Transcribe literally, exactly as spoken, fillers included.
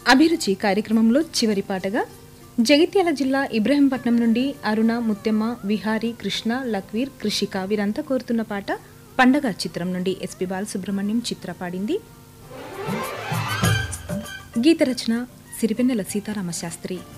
అభిరుచి కార్యక్రమంలో చివరి పాటగా జగిత్యాల జిల్లా ఇబ్రహీంపట్నం నుండి అరుణ, ముత్తెమ్మ, విహారీ, కృష్ణ, లక్వీర్, కృషిక వీరంతా కోరుతున్న పాట పండగ చిత్రం నుండి. ఎస్పి బాలసుబ్రహ్మణ్యం చిత్ర పాడింది. గీత రచన సిరివెన్నెల సీతారామ శాస్త్రి.